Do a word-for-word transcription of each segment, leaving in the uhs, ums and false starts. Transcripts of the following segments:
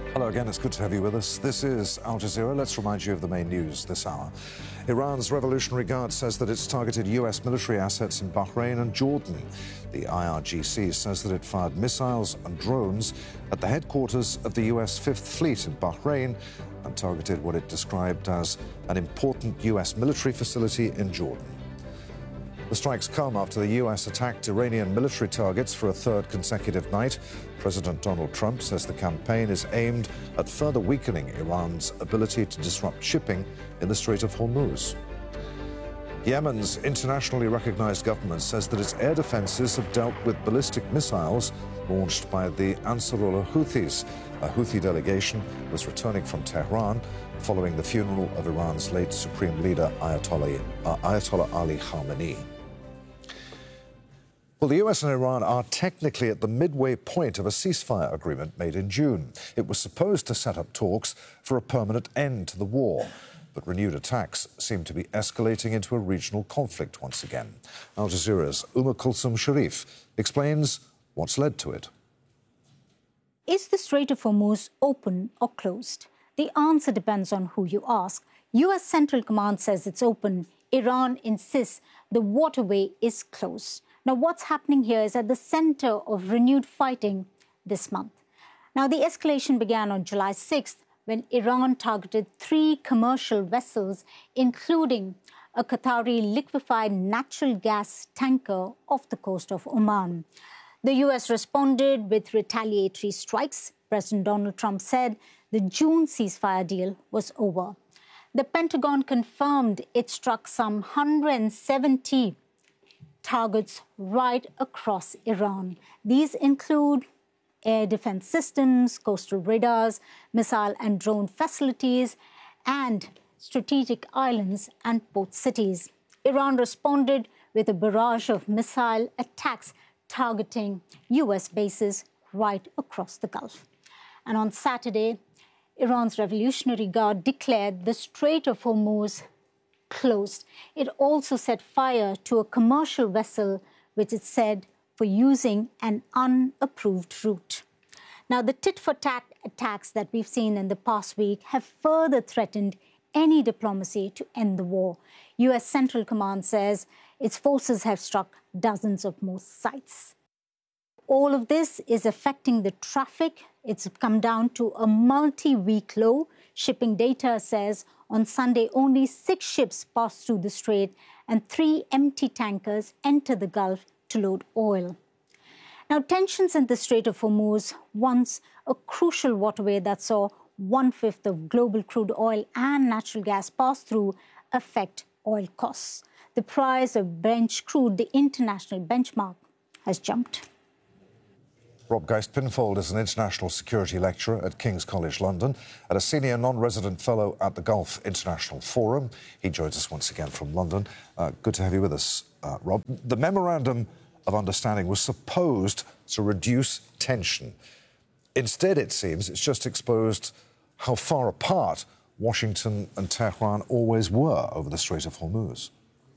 Hello again, it's good to have you with us. This is Al Jazeera. Let's remind you of the main news this hour. Iran's Revolutionary Guard says that it's targeted U S military assets in Bahrain and Jordan. The I R G C says that it fired missiles and drones at the headquarters of the U S Fifth Fleet in Bahrain and targeted what it described as an important U S military facility in Jordan. The strikes come after the U S attacked Iranian military targets for a third consecutive night. President Donald Trump says the campaign is aimed at further weakening Iran's ability to disrupt shipping in the Strait of Hormuz. Yemen's internationally recognized government says that its air defenses have dealt with ballistic missiles launched by the Ansarullah Houthis. A Houthi delegation was returning from Tehran following the funeral of Iran's late supreme leader Ayatollah, uh, Ayatollah Ali Khamenei. Well, the U S and Iran are technically at the midway point of a ceasefire agreement made in June. It was supposed to set up talks for a permanent end to the war, but renewed attacks seem to be escalating into a regional conflict once again. Al Jazeera's Uma Kulsum Sharif explains what's led to it. Is the Strait of Hormuz open or closed? The answer depends on who you ask. U S Central Command says it's open. Iran insists the waterway is closed. Now, what's happening here is at the center of renewed fighting this month. Now, the escalation began on July sixth when Iran targeted three commercial vessels, including a Qatari liquefied natural gas tanker off the coast of Oman. The U S responded with retaliatory strikes. President Donald Trump said the June ceasefire deal was over. The Pentagon confirmed it struck some one hundred seventy targets right across Iran. These include air defense systems, coastal radars, missile and drone facilities, and strategic islands and port cities. Iran responded with a barrage of missile attacks targeting U S bases right across the Gulf. And on Saturday, Iran's Revolutionary Guard declared the Strait of Hormuz closed. It also set fire to a commercial vessel, which it said for using an unapproved route. Now, the tit-for-tat attacks that we've seen in the past week have further threatened any diplomacy to end the war. U S Central Command says its forces have struck dozens of more sites. All of this is affecting the traffic. It's come down to a multi-week low. Shipping data says on Sunday, only six ships passed through the strait and three empty tankers entered the Gulf to load oil. Now, tensions in the Strait of Hormuz, once a crucial waterway that saw one-fifth of global crude oil and natural gas pass through, affect oil costs. The price of Brent crude, the international benchmark, has jumped. Rob Geist-Pinfold is an international security lecturer at King's College London and a senior non-resident fellow at the Gulf International Forum. He joins us once again from London. Uh, good to have you with us, uh, Rob. The Memorandum of Understanding was supposed to reduce tension. Instead, it seems, it's just exposed how far apart Washington and Tehran always were over the Strait of Hormuz.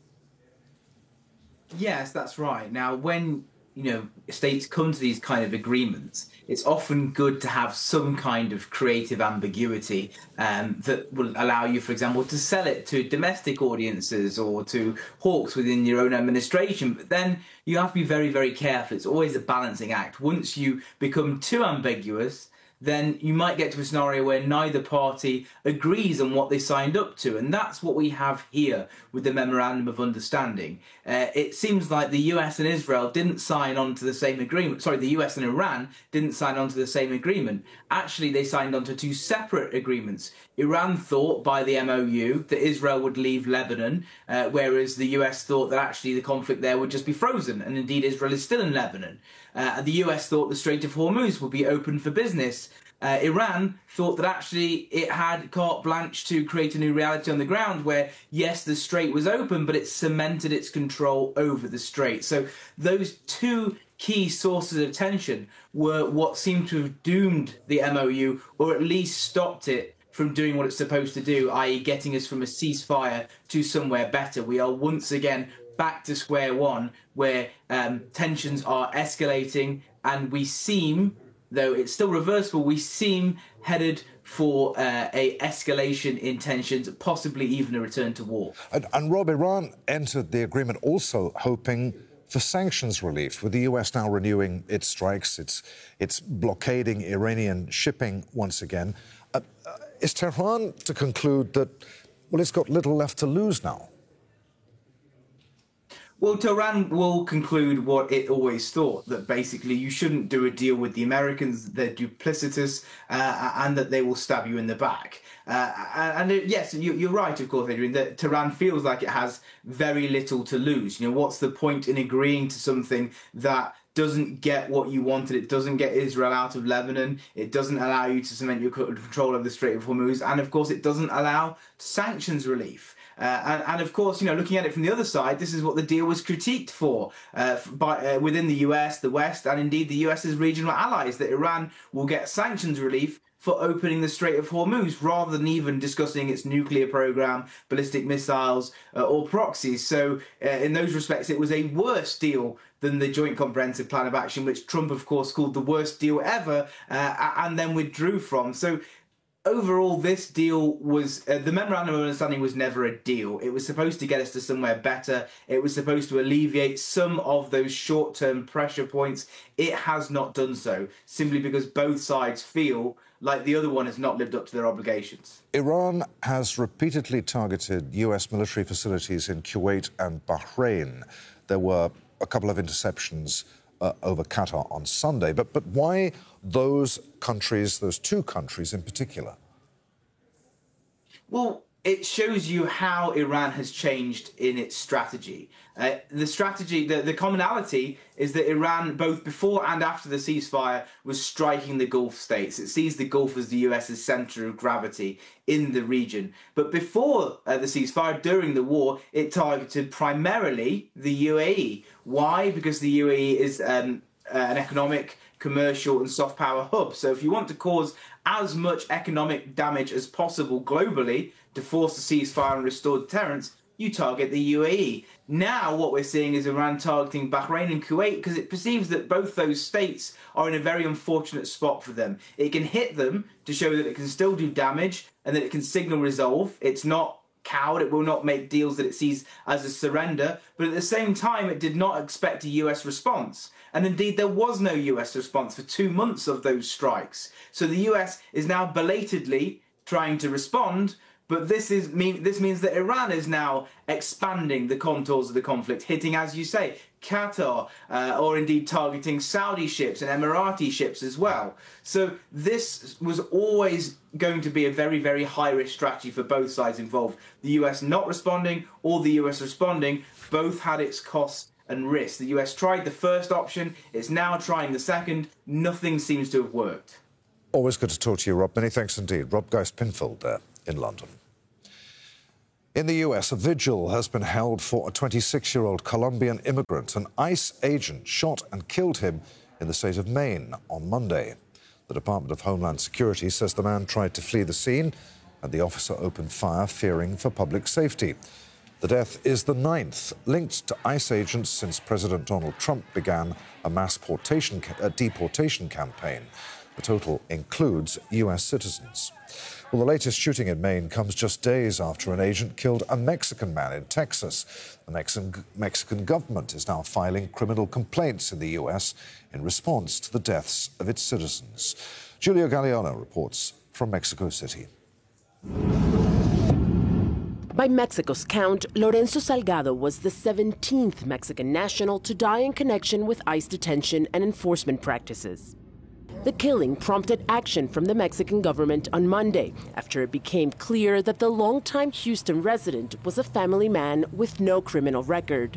Yes, that's right. Now, when you know, states come to these kind of agreements, it's often good to have some kind of creative ambiguity um, that will allow you, for example, to sell it to domestic audiences or to hawks within your own administration. But then you have to be very, very careful. It's always a balancing act. Once you become too ambiguous, then you might get to a scenario where neither party agrees on what they signed up to. And that's what we have here with the Memorandum of Understanding. Uh, it seems like the U S and Israel didn't sign on to the same agreement. Sorry, the U S and Iran didn't sign on to the same agreement. Actually, they signed on to two separate agreements. Iran thought by the M O U that Israel would leave Lebanon, uh, whereas the U S thought that actually the conflict there would just be frozen. And indeed, Israel is still in Lebanon. Uh, the U S thought the Strait of Hormuz would be open for business. Uh, Iran thought that actually it had carte blanche to create a new reality on the ground where, yes, the strait was open, but it cemented its control over the strait. So those two key sources of tension were what seemed to have doomed the M O U, or at least stopped it from doing what it's supposed to do, that is getting us from a ceasefire to somewhere better. We are once again back to square one, where um, tensions are escalating, and we seem though it's still reversible, we seem headed for uh, a escalation in tensions, possibly even a return to war. And, and Rob, Iran entered the agreement also hoping for sanctions relief, with the U S now renewing its strikes, it's, it's blockading Iranian shipping once again. Uh, uh, is Tehran to conclude that, well, it's got little left to lose now? Well, Tehran will conclude what it always thought, that basically you shouldn't do a deal with the Americans, they're duplicitous, uh, and that they will stab you in the back. Uh, and, and yes, you, you're right, of course, Adrian, that Tehran feels like it has very little to lose. You know, what's the point in agreeing to something that doesn't get what you wanted? It doesn't get Israel out of Lebanon. It doesn't allow you to cement your control over the Strait of Hormuz. And, of course, it doesn't allow sanctions relief. Uh, and, and, of course, you know, looking at it from the other side, this is what the deal was critiqued for uh, by, uh, within the U S, the West, and indeed the US's regional allies, that Iran will get sanctions relief for opening the Strait of Hormuz, rather than even discussing its nuclear program, ballistic missiles, uh, or proxies. So uh, in those respects, it was a worse deal than the Joint Comprehensive Plan of Action, which Trump, of course, called the worst deal ever, uh, and then withdrew from. So overall, this deal was, uh, the Memorandum of Understanding was never a deal. It was supposed to get us to somewhere better. It was supposed to alleviate some of those short-term pressure points. It has not done so, simply because both sides feel like the other one has not lived up to their obligations. Iran has repeatedly targeted U S military facilities in Kuwait and Bahrain. There were a couple of interceptions uh, over Qatar on Sunday. But, but why those countries, those two countries in particular? Well, it shows you how Iran has changed in its strategy. Uh, the strategy, the, the commonality is that Iran, both before and after the ceasefire, was striking the Gulf states. It sees the Gulf as the US's centre of gravity in the region. But before uh, the ceasefire, during the war, it targeted primarily the U A E. Why? Because the U A E is um, uh, an economic, commercial and soft power hub. So if you want to cause as much economic damage as possible globally to force a ceasefire and restore deterrence, you target the U A E. Now what we're seeing is Iran targeting Bahrain and Kuwait because it perceives that both those states are in a very unfortunate spot for them. It can hit them to show that it can still do damage and that it can signal resolve. It's not cowed, it will not make deals that it sees as a surrender, but at the same time it did not expect a U S response. And indeed there was no U S response for two months of those strikes. So the U S is now belatedly trying to respond. But this is mean. This means that Iran is now expanding the contours of the conflict, hitting, as you say, Qatar, uh, or indeed targeting Saudi ships and Emirati ships as well. So this was always going to be a very, very high-risk strategy for both sides involved. The U S not responding or the U S responding, both had its costs and risks. The U S tried the first option, it's now trying the second. Nothing seems to have worked. Always good to talk to you, Rob. Many thanks indeed. Rob Geist-Pinfold there in London. In the U S, a vigil has been held for a twenty-six-year-old Colombian immigrant. An ICE agent shot and killed him in the state of Maine on Monday. The Department of Homeland Security says the man tried to flee the scene and the officer opened fire, fearing for public safety. The death is the ninth linked to ICE agents since President Donald Trump began a mass portation, a deportation campaign. The total includes U S citizens. Well, the latest shooting in Maine comes just days after an agent killed a Mexican man in Texas. The Mexican, Mexican government is now filing criminal complaints in the U S in response to the deaths of its citizens. Julia Galliano reports from Mexico City. By Mexico's count, Lorenzo Salgado was the seventeenth Mexican national to die in connection with ICE detention and enforcement practices. The killing prompted action from the Mexican government on Monday after it became clear that the longtime Houston resident was a family man with no criminal record.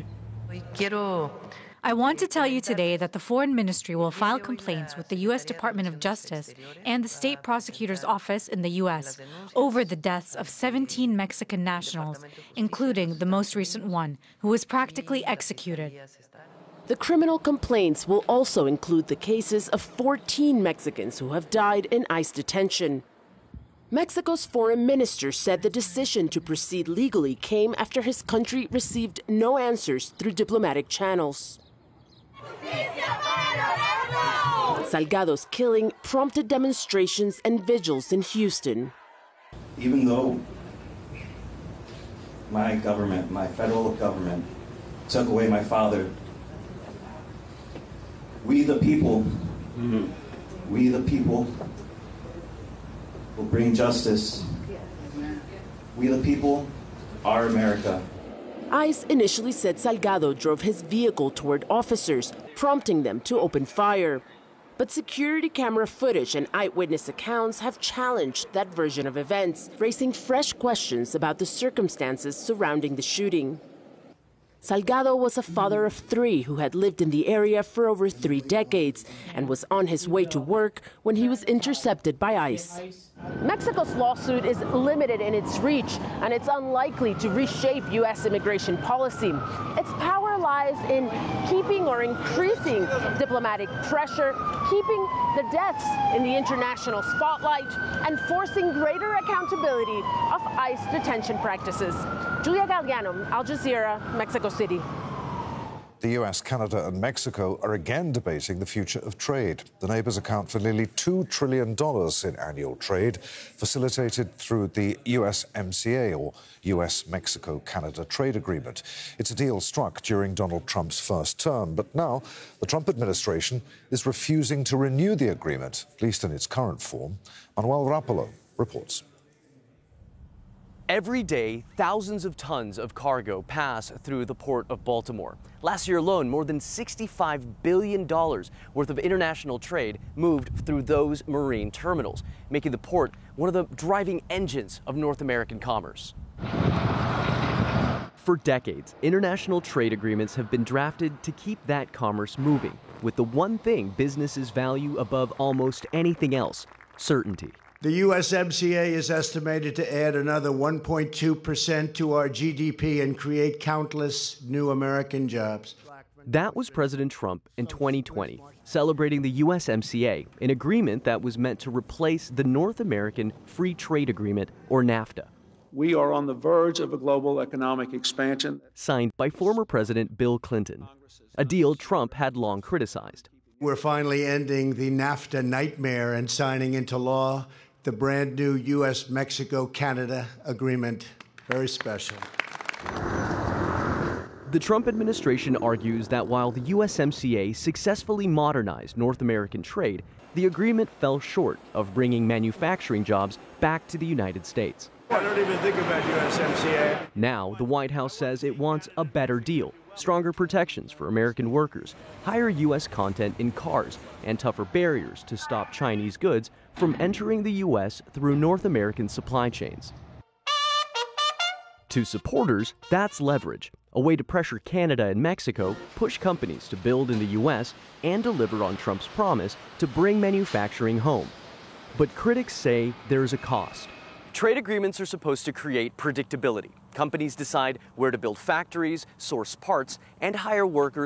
I want to tell you today that the Foreign Ministry will file complaints with the U S Department of Justice and the State Prosecutor's Office in the U S over the deaths of seventeen Mexican nationals, including the most recent one, who was practically executed. The criminal complaints will also include the cases of fourteen Mexicans who have died in ICE detention. Mexico's foreign minister said the decision to proceed legally came after his country received no answers through diplomatic channels. Salgado's killing prompted demonstrations and vigils in Houston. Even though my government, my federal government, took away my father, we the people, mm-hmm. we the people will bring justice. We the people are America. ICE initially said Salgado drove his vehicle toward officers, prompting them to open fire. But security camera footage and eyewitness accounts have challenged that version of events, raising fresh questions about the circumstances surrounding the shooting. Salgado was a father of three who had lived in the area for over three decades and was on his way to work when he was intercepted by ICE. Mexico's lawsuit is limited in its reach, and it's unlikely to reshape U S immigration policy. Its power lies in keeping or increasing diplomatic pressure, keeping the deaths in the international spotlight, and forcing greater accountability of ICE detention practices. Julia Galliano, Al Jazeera, Mexico City. The U S, Canada and Mexico are again debating the future of trade. The neighbours account for nearly two trillion dollars in annual trade, facilitated through the U S M C A, or U S Mexico Canada Trade Agreement. It's a deal struck during Donald Trump's first term, but now the Trump administration is refusing to renew the agreement, at least in its current form. Manuel Rapolo reports. Every day, thousands of tons of cargo pass through the Port of Baltimore. Last year alone, more than sixty-five billion dollars worth of international trade moved through those marine terminals, making the port one of the driving engines of North American commerce. For decades, international trade agreements have been drafted to keep that commerce moving, with the one thing businesses value above almost anything else: certainty. The U S M C A is estimated to add another one point two percent to our G D P and create countless new American jobs. That was President Trump in twenty twenty, celebrating the U S M C A, an agreement that was meant to replace the North American Free Trade Agreement, or NAFTA. We are on the verge of a global economic expansion. Signed by former President Bill Clinton, a deal Trump had long criticized. We're finally ending the NAFTA nightmare and signing into law the brand new U S Mexico Canada agreement. Very special. The Trump administration argues that while the U S M C A successfully modernized North American trade, the agreement fell short of bringing manufacturing jobs back to the United States. I don't even think about U S M C A. Now, the White House says it wants a better deal, stronger protections for American workers, higher U S content in cars, and tougher barriers to stop Chinese goods from entering the U S through North American supply chains. To supporters, that's leverage, a way to pressure Canada and Mexico, push companies to build in the U S, and deliver on Trump's promise to bring manufacturing home. But critics say there's a cost. Trade agreements are supposed to create predictability. Companies decide where to build factories, source parts, and hire workers